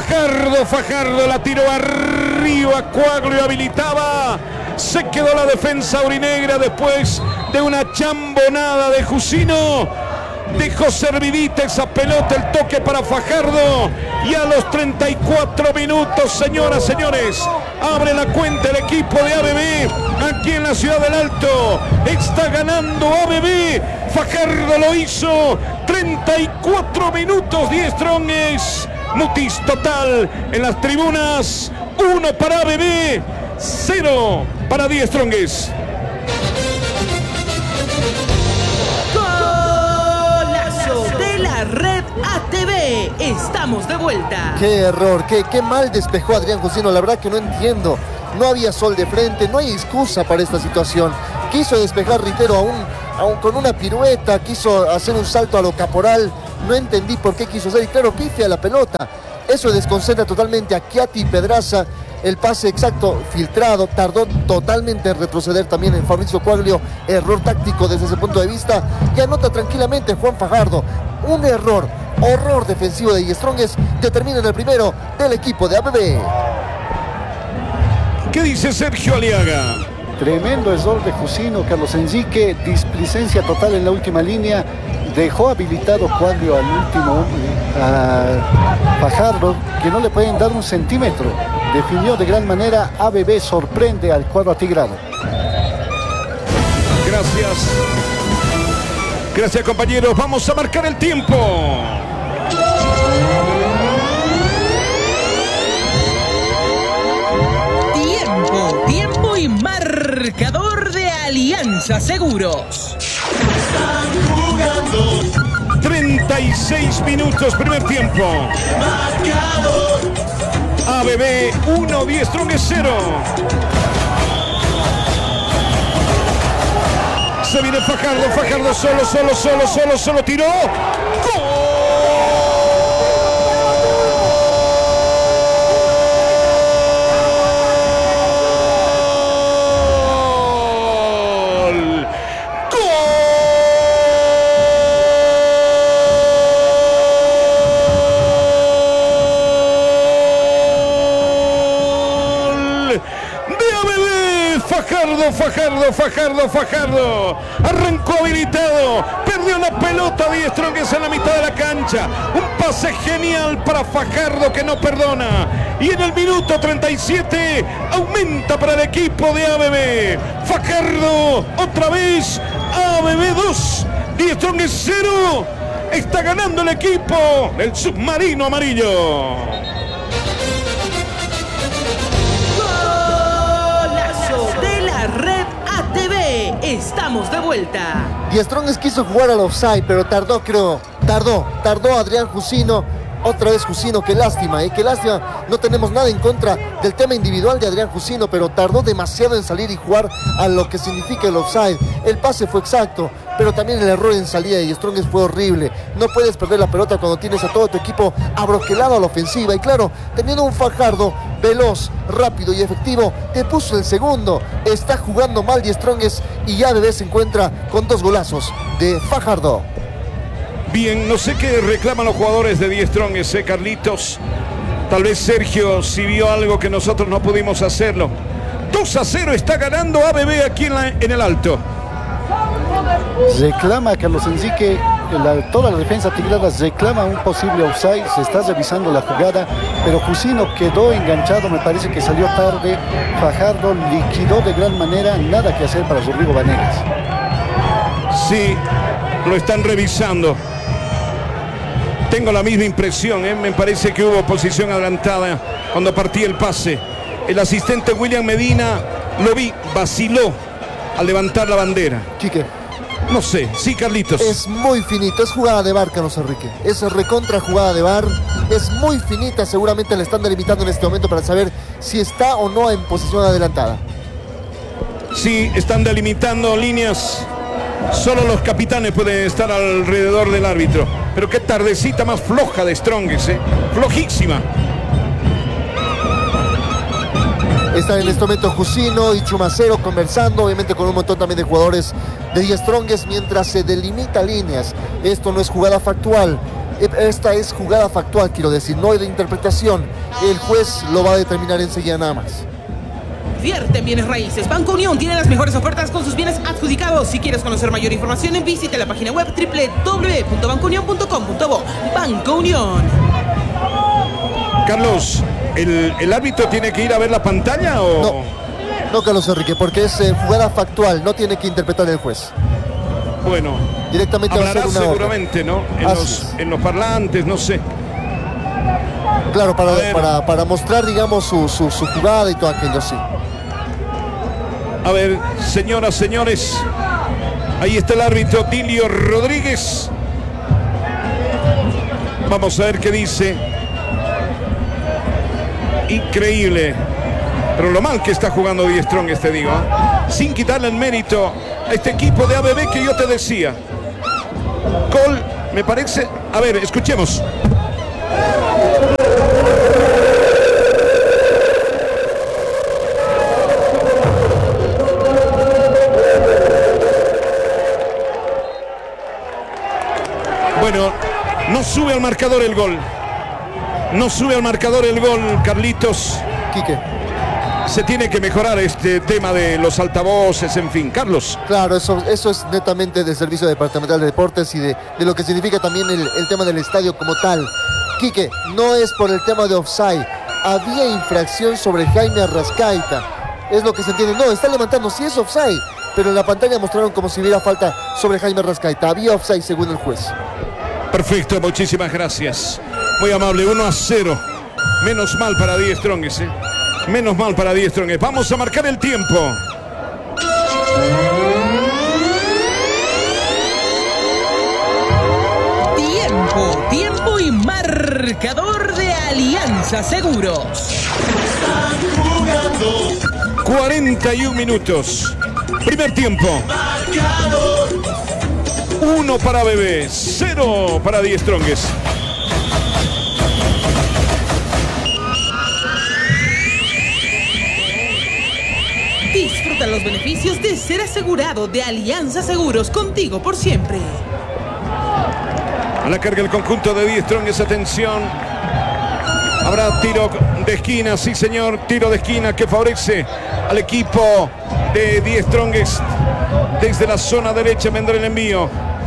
Fajardo la tiró arriba, Quaglio habilitaba. Se quedó la defensa aurinegra después de una chambonada de Jusino. Dejó servidita esa pelota, el toque para Fajardo. Y a los 34 minutos, señoras, señores, abre la cuenta el equipo de ABB aquí en la ciudad del Alto. Está ganando ABB. Fajardo lo hizo. 34 minutos, 10 Strongest. Mutis total en las tribunas. 1 para ABB, 0 para 10 Strongest. Red ATV, estamos de vuelta. Qué error, qué mal despejó Adrián Jusino. La verdad que no entiendo. No había sol de frente, no hay excusa para esta situación. Quiso despejar, reitero, aún con una pirueta, quiso hacer un salto a lo caporal. No entendí por qué quiso hacer. Y claro, pifia la pelota. Eso desconcentra totalmente a Chiatti Pedraza. El pase exacto, filtrado, tardó totalmente en retroceder también en Fabrizio Quaglio. Error táctico desde ese punto de vista. Y anota tranquilamente Juan Fajardo. Un horror defensivo de Strongest determina en el primero del equipo de ABB. ¿Qué dice Sergio Aliaga? Tremendo error de Jusino, Carlos Enrique, displicencia total en la última línea. Dejó habilitado Quaglio al último a Fajardo, que no le pueden dar un centímetro. Definió de gran manera. ABB sorprende al cuadro atigrado. Gracias, compañeros. Vamos a marcar el tiempo. Tiempo y marcador de Alianza Seguros. 36 minutos, primer tiempo. ABB 1, 10 Strongest 0. Se viene Fajardo solo tiró. ¡Gol! Fajardo arrancó habilitado, perdió la pelota de Strongest en la mitad de la cancha. Un pase genial para Fajardo que no perdona. Y en el minuto 37 aumenta para el equipo de ABB. Fajardo otra vez, ABB 2, 10 Strongest 0. Está ganando el equipo del submarino amarillo. Estamos de vuelta. Die Strongest quiso jugar al offside, pero tardó Adrián Jusino. Otra vez Jusino, qué lástima, qué lástima. No tenemos nada en contra del tema individual de Adrián Jusino, pero tardó demasiado en salir y jugar a lo que significa el offside. El pase fue exacto, pero también el error en salida de Strongest fue horrible. No puedes perder la pelota cuando tienes a todo tu equipo abroquelado a la ofensiva. Y claro, teniendo un Fajardo veloz, rápido y efectivo, te puso el segundo. Está jugando mal Die Strongest y ABB se encuentra con 2 golazos de Fajardo. Bien, no sé qué reclaman los jugadores de Die Strongest, Carlitos. Tal vez Sergio si vio algo que nosotros no pudimos hacerlo. 2-0 está ganando ABB aquí en el Alto. Reclama Carlos Enrique, toda la defensa tigrada reclama un posible offside. Se está revisando la jugada, pero Jusino quedó enganchado, me parece que salió tarde. Fajardo liquidó de gran manera, nada que hacer para Rodrigo Vanegas. Sí, lo están revisando. Tengo la misma impresión, me parece que hubo posición adelantada cuando partía el pase. El asistente William Medina, lo vi, vaciló al levantar la bandera. Quique. No sé, sí, Carlitos. Es muy finito, es jugada de VAR, Carlos Enrique. Es recontra jugada de VAR. Es muy finita, seguramente le están delimitando en este momento para saber si está o no en posición adelantada. Sí, están delimitando líneas. Solo los capitanes pueden estar alrededor del árbitro. Pero qué tardecita más floja de Strongest, flojísima. Están en este momento Jusino y Chumacero conversando, obviamente con un montón también de jugadores de Die Strongest mientras se delimita líneas. Esto no es jugada factual. Esta es jugada factual, quiero decir, no de interpretación. El juez lo va a determinar enseguida nada más. Vierte en bienes raíces. Banco Unión tiene las mejores ofertas con sus bienes adjudicados. Si quieres conocer mayor información, visite la página web www.bancounion.com.bo. Banco Unión. Carlos, ¿el árbitro tiene que ir a ver la pantalla o...? No, Carlos Enrique, porque es jugada factual, no tiene que interpretar el juez. Bueno, directamente hablará va a ser una seguramente, ¿no? En los parlantes, no sé. Claro, para mostrar, digamos, su jugada y todo aquello, sí. A ver, señoras, señores, ahí está el árbitro Dilio Rodríguez. Vamos a ver qué dice. Increíble. Pero lo mal que está jugando Die Strong, te digo, ¿eh? Sin quitarle el mérito a este equipo de ABB que yo te decía. Gol, me parece. A ver, escuchemos. Bueno, no sube al marcador el gol. No sube al marcador el gol, Carlitos. Quique. Se tiene que mejorar este tema de los altavoces, en fin. Carlos. Claro, eso es netamente del Servicio Departamental de Deportes y de lo que significa también el tema del estadio como tal. Quique, no es por el tema de offside. Había infracción sobre Jaime Arrascaita. Es lo que se entiende. No, está levantando, sí es offside. Pero en la pantalla mostraron como si hubiera falta sobre Jaime Arrascaita. Había offside según el juez. Perfecto, muchísimas gracias. Muy amable, 1-0. Menos mal para Die Strong, ¿eh? Menos mal para Die Strong. Vamos a marcar el tiempo. Tiempo y marcador de Alianza Seguros. 41 minutos. Primer tiempo. 1 para ABB, 0 para Die Strongest. Disfruta los beneficios de ser asegurado de Alianza Seguros, contigo por siempre. A la carga el conjunto de Die Strongest, atención. Habrá tiro de esquina, sí señor, tiro de esquina que favorece al equipo de Die Strongest. Desde la zona derecha vendrá el envío.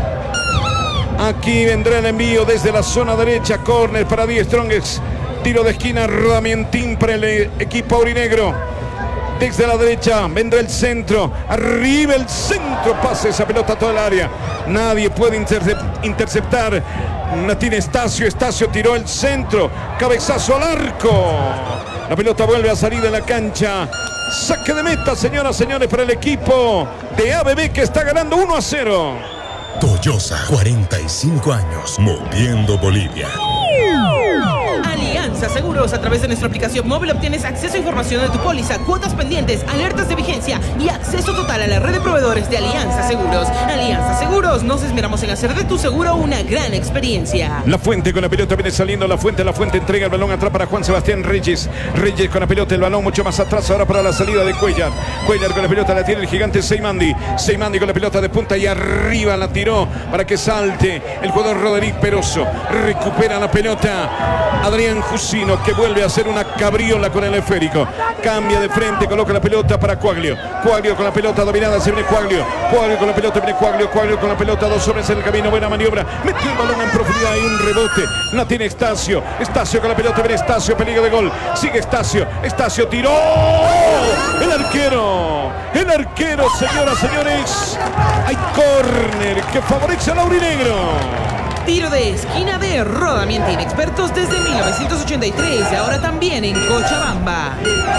Aquí vendrá el envío desde la zona derecha, córner para Die Strongest. Tiro de esquina, rodamientín para el equipo aurinegro. Desde la derecha vendrá el centro, arriba el centro, pase esa pelota a toda el área. Nadie puede interceptar. Tiene Estacio tiró el centro, cabezazo al arco. La pelota vuelve a salir de la cancha. Saque de meta, señoras, señores, para el equipo de ABB que está ganando 1-0. Toyosa, 45 años, moviendo Bolivia. Alianza Seguros, a través de nuestra aplicación móvil obtienes acceso a información de tu póliza, cuotas pendientes, alertas de vigencia y acceso total a la red de proveedores de Alianza Seguros. Alianza Seguros, nos esmeramos en hacer de tu seguro una gran experiencia. La Fuente con la pelota viene saliendo, La Fuente entrega el balón atrás para Juan Sebastián Reyes. Reyes con la pelota, el balón mucho más atrás ahora para la salida de Cuellar. Cuellar con la pelota la tiene el gigante Seymandi. Seymandi con la pelota de punta y arriba la tiró para que salte el jugador Roderick Peroso. Recupera la pelota Adrián Jusino, que vuelve a hacer una cabriola con el esférico. Cambia de frente, coloca la pelota para Quaglio. Quaglio con la pelota dominada, se viene Quaglio. Quaglio con la pelota, viene Quaglio. Quaglio con la pelota, 2 hombres en el camino, buena maniobra. Metió el balón en profundidad y un rebote. La tiene Estacio. Estacio con la pelota, viene Estacio, peligro de gol. Sigue Estacio. Estacio tiró. El arquero, señoras, señores. Hay córner que favorece al aurinegro. Tiro de esquina de Rodamientín, expertos desde 1983, ahora también en Cochabamba.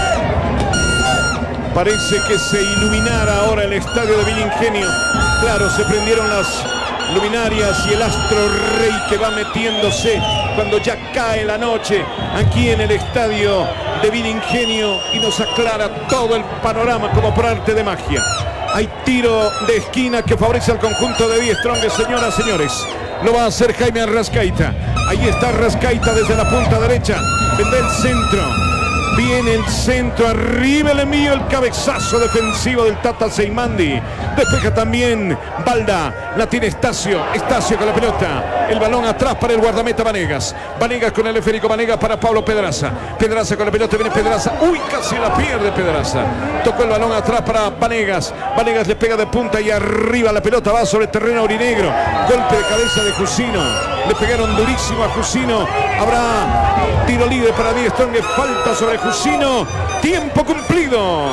Parece que se iluminara ahora el estadio de Villa Ingenio. Claro, se prendieron las luminarias y el astro rey que va metiéndose cuando ya cae la noche aquí en el estadio de Villa Ingenio y nos aclara todo el panorama como por arte de magia. Hay tiro de esquina que favorece al conjunto de Die Strongest, señoras, señores. Lo va a hacer Jaime Arrascaita. Ahí está Arrascaita desde la punta derecha. Vendrá el centro. Viene el centro, arriba el envío, el cabezazo defensivo del Tata Seimandi. Despeja también Balda, la tiene Estacio con la pelota. El balón atrás para el guardameta Vanegas. Vanegas con el esférico, Vanegas para Pablo Pedraza. Pedraza con la pelota, viene Pedraza. Uy, casi la pierde Pedraza. Tocó el balón atrás para Vanegas. Vanegas le pega de punta y arriba la pelota va sobre el terreno aurinegro. Golpe de cabeza de Jusino. Le pegaron durísimo a Jusino. Habrá tiro libre para Die Strong. Falta sobre Jusino. Tiempo cumplido.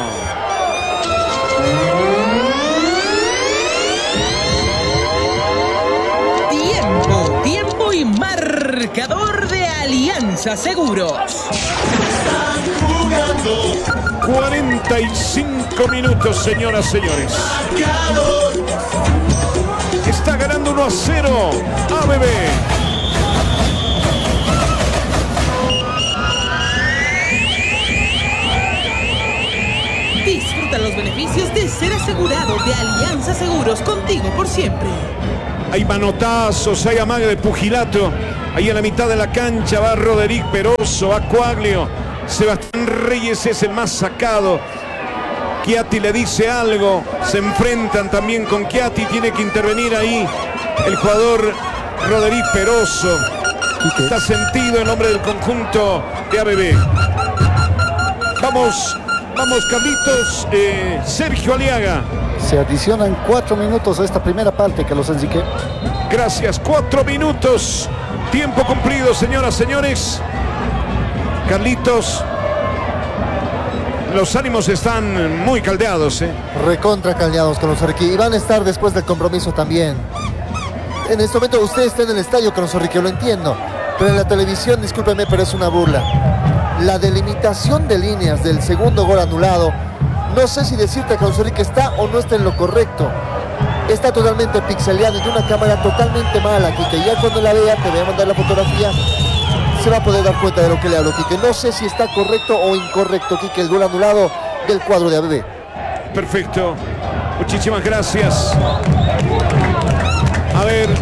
Tiempo y marcador de Alianza Seguros. 45 minutos, señoras, señores. Está ganando 1-0 ABB. Disfruta los beneficios de ser asegurado de Alianza Seguros, contigo por siempre. Hay manotazos, hay amague de pugilato. Ahí en la mitad de la cancha va Roderick Peroso, va Coaglio. Sebastián Reyes es el más sacado. Chiatti le dice algo. Se enfrentan también con Chiatti. Tiene que intervenir ahí el jugador Roderick Peroso. Está sentido en nombre del conjunto de ABB. Vamos, Carlitos. Sergio Aliaga. Se adicionan 4 minutos a esta primera parte, Carlos Enrique. Gracias, 4 minutos. Tiempo cumplido, señoras, señores. Carlitos, los ánimos están muy caldeados, Recontra caldeados con los Enrique. Y van a estar después del compromiso también. En este momento usted está en el estadio, Carlos Enrique, lo entiendo. Pero en la televisión, discúlpeme, pero es una burla. La delimitación de líneas del segundo gol anulado, no sé si decirte, Carlos Enrique, está o no está en lo correcto. Está totalmente pixeleado y de una cámara totalmente mala, Quique. Ya cuando la vea, te voy a mandar la fotografía, se va a poder dar cuenta de lo que le hablo, Quique. No sé si está correcto o incorrecto, Quique, el gol anulado del cuadro de ABB. Perfecto. Muchísimas gracias. A ver,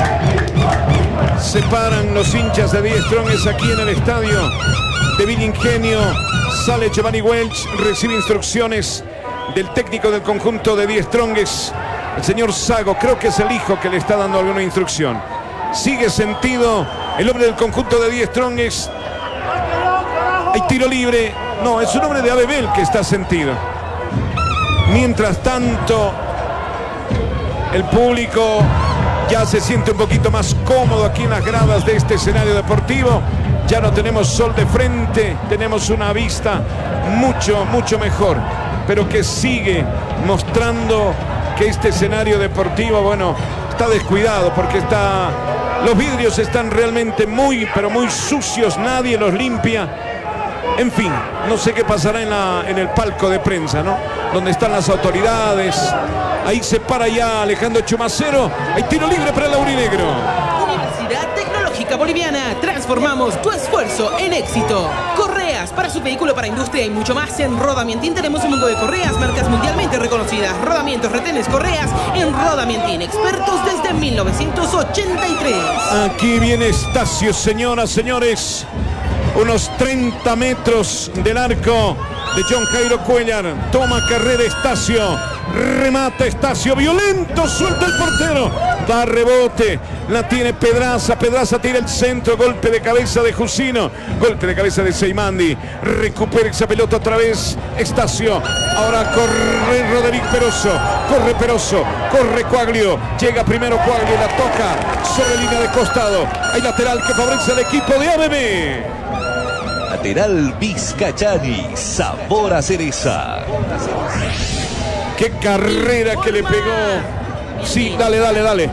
se paran los hinchas de Die Strongest aquí en el estadio de Villa Ingenio. Sale Giovanni Welch, recibe instrucciones del técnico del conjunto de Die Strongest, el señor Sago. Creo que es el hijo que le está dando alguna instrucción. Sigue sentido el hombre del conjunto de Die Strongest. Hay tiro libre. No, es un hombre de ABB el que está sentido. Mientras tanto, el público ya se siente un poquito más cómodo aquí en las gradas de este escenario deportivo. Ya no tenemos sol de frente, tenemos una vista mucho mejor, pero que sigue mostrando que este escenario deportivo, bueno, está descuidado porque los vidrios están realmente pero muy sucios, nadie los limpia. En fin, no sé qué pasará en el palco de prensa, ¿no? Donde están las autoridades. Ahí se para ya Alejandro Chumacero. Hay tiro libre para el aurinegro. Universidad Tecnológica Boliviana. Transformamos tu esfuerzo en éxito. Correas para su vehículo, para industria y mucho más. En Rodamientín tenemos un mundo de correas, marcas mundialmente reconocidas. Rodamientos, retenes, correas en Rodamientín. Expertos desde 1983. Aquí viene Estacio, señoras, señores. Unos 30 metros del arco de John Jairo Cuellar. Toma carrera Estacio. Remata Estacio. Violento. Suelta el portero. Da rebote. La tiene Pedraza. Pedraza tira el centro. Golpe de cabeza de Jusino. Golpe de cabeza de Seimandi. Recupera esa pelota otra vez Estacio. Ahora corre Roderick Peroso. Corre Peroso. Corre Coaglio. Llega primero Coaglio. La toca sobre línea de costado. Hay lateral que favorece al equipo de ABB. Lateral Vizcachani, sabor a cereza. Qué carrera que le pegó. Sí, dale.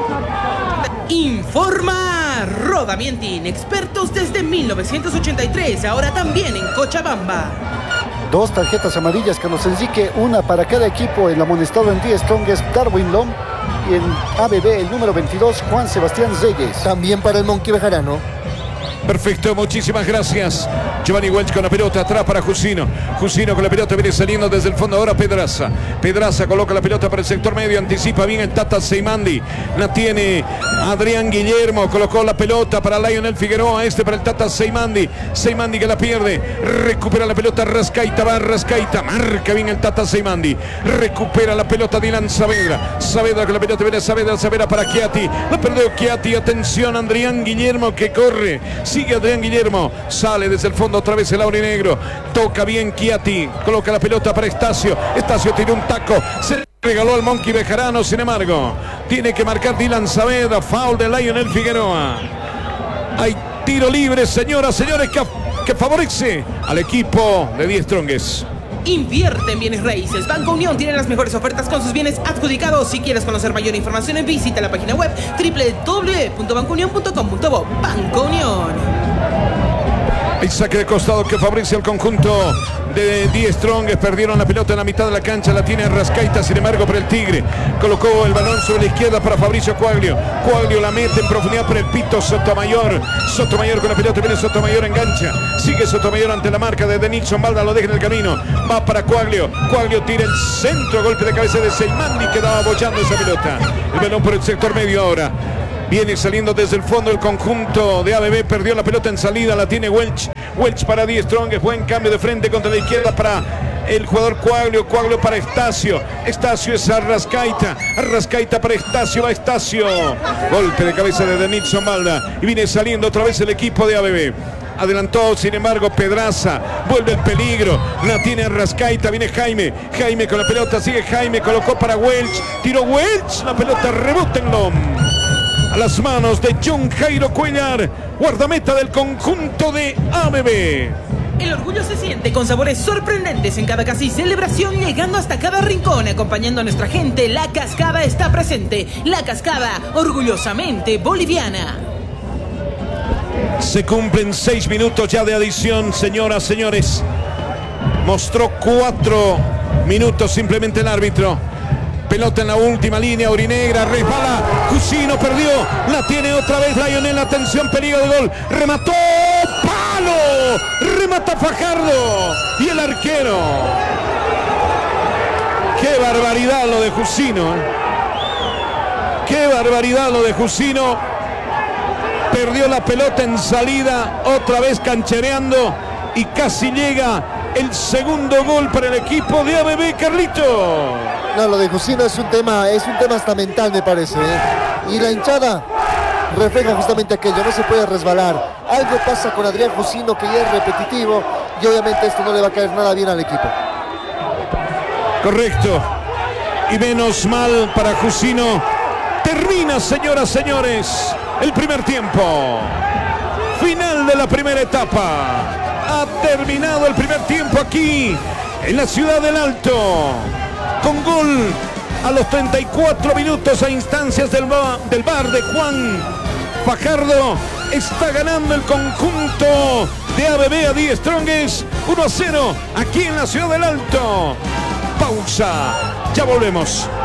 Informa Rodamientín, expertos desde 1983, ahora también en Cochabamba. 2 tarjetas amarillas, Carlos Enrique, una para cada equipo. El amonestado en Die Strongest, Darwin Lom, y en ABB el número 22, Juan Sebastián Reyes. También para el Monkey Bejarano. Perfecto, muchísimas gracias. Giovanni Welch con la pelota atrás para Jusino. Jusino con la pelota viene saliendo desde el fondo. Ahora Pedraza. Pedraza coloca la pelota para el sector medio. Anticipa bien el Tata Seimandi. La tiene Adrián Guillermo. Colocó la pelota para Lionel Figueroa. Este para el Tata Seimandi. Seimandi que la pierde. Recupera la pelota Rascaita. Va Rascaita. Marca bien el Tata Seimandi. Recupera la pelota Dylan Saavedra. Saavedra con la pelota viene Saavedra. Saavedra para Chiatti. La perdió Chiatti. Atención, Adrián Guillermo que corre. Sigue Adrián Guillermo. Sale desde el fondo otra vez el aurinegro. Toca bien Chiatti. Coloca la pelota para Estacio. Estacio tiene un taco. Se regaló al Monkey Bejarano. Sin embargo, tiene que marcar Dylan Saavedra. Foul de Lionel Figueroa. Hay tiro libre, señoras, señores, que favorece al equipo de Die Strongest. Invierte en bienes raíces. Banco Unión tiene las mejores ofertas con sus bienes adjudicados. Si quieres conocer mayor información, visita la página web www.bancounion.com.bo. Banco Unión. El saque de costado que favorece al conjunto de Die Strongest. Perdieron la pelota en la mitad de la cancha. La tiene Rascaita, sin embargo, para el Tigre. Colocó el balón sobre la izquierda para Fabricio Quaglio. Quaglio la mete en profundidad para el Pito Sotomayor. Sotomayor con la pelota. Viene Sotomayor, engancha. Sigue Sotomayor ante la marca de Nixon Balda. Lo deja en el camino. Va para Quaglio. Quaglio tira el centro. Golpe de cabeza de Seimandi. Quedaba bollando esa pelota. El balón por el sector medio ahora. Viene saliendo desde el fondo el conjunto de ABB. Perdió la pelota en salida. La tiene Welch. Welch para Die Strongest. Buen cambio de frente contra la izquierda para el jugador Quaglio. Quaglio para Estacio. Estacio es Arrascaita. Arrascaita para Estacio. Va Estacio. Golpe de cabeza de Nixon Balda. Y viene saliendo otra vez el equipo de ABB. Adelantó, sin embargo, Pedraza. Vuelve el peligro. La tiene Arrascaita. Viene Jaime. Jaime con la pelota. Sigue Jaime. Colocó para Welch. Tiró Welch. La pelota rebota en a las manos de John Jairo Cuellar, guardameta del conjunto de ABB. El orgullo se siente con sabores sorprendentes en cada casi celebración, llegando hasta cada rincón, acompañando a nuestra gente. La Cascada está presente. La Cascada, orgullosamente boliviana. Se cumplen 6 minutos ya de adición, señoras, señores. Mostró 4 minutos simplemente el árbitro. Pelota en la última línea, Aurinegra, resbala, Jusino perdió, la tiene otra vez Lionel, atención, peligro de gol, remató, palo, remata Fajardo y el arquero. Qué barbaridad lo de Jusino, qué barbaridad lo de Jusino, perdió la pelota en salida, otra vez canchereando y casi llega el segundo gol para el equipo de ABB, Carlito. No, lo de Jusino es un tema hasta mental, me parece, ¿eh? Y la hinchada refleja justamente aquello, no se puede resbalar. Algo pasa con Adrián Jusino que ya es repetitivo y obviamente esto no le va a caer nada bien al equipo. Correcto. Y menos mal para Jusino. Termina, señoras, señores, el primer tiempo. Final de la primera etapa. Ha terminado el primer tiempo aquí en la ciudad del Alto. Con gol a los 34 minutos a instancias del bar de Juan Fajardo. Está ganando el conjunto de ABB a Die Strongest 1-0 aquí en la ciudad del Alto. Pausa, ya volvemos.